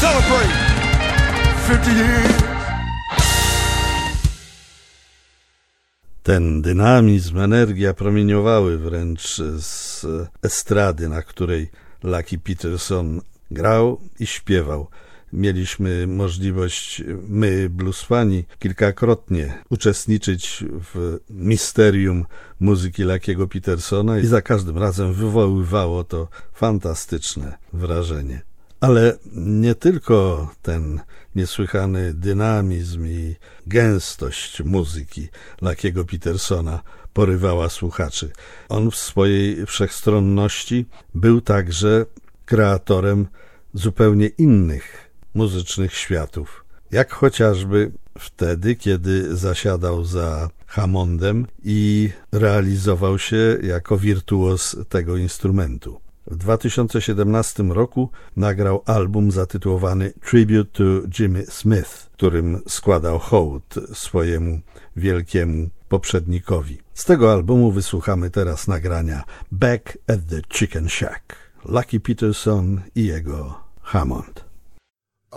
celebrate 50 years. Ten dynamizm, energia promieniowały wręcz z estrady, na której Lucky Peterson grał i śpiewał. Mieliśmy możliwość, my bluesfani, kilkakrotnie uczestniczyć w misterium muzyki Lucky'ego Petersona i za każdym razem wywoływało to fantastyczne wrażenie. Ale nie tylko ten niesłychany dynamizm i gęstość muzyki Lucky'ego Petersona porywała słuchaczy. On w swojej wszechstronności był także kreatorem zupełnie innych muzycznych światów, jak chociażby wtedy, kiedy zasiadał za Hammondem i realizował się jako wirtuoz tego instrumentu. W 2017 roku nagrał album zatytułowany Tribute to Jimmy Smith, którym składał hołd swojemu wielkiemu poprzednikowi. Z tego albumu wysłuchamy teraz nagrania Back at the Chicken Shack. Lucky Peterson i jego Hammond.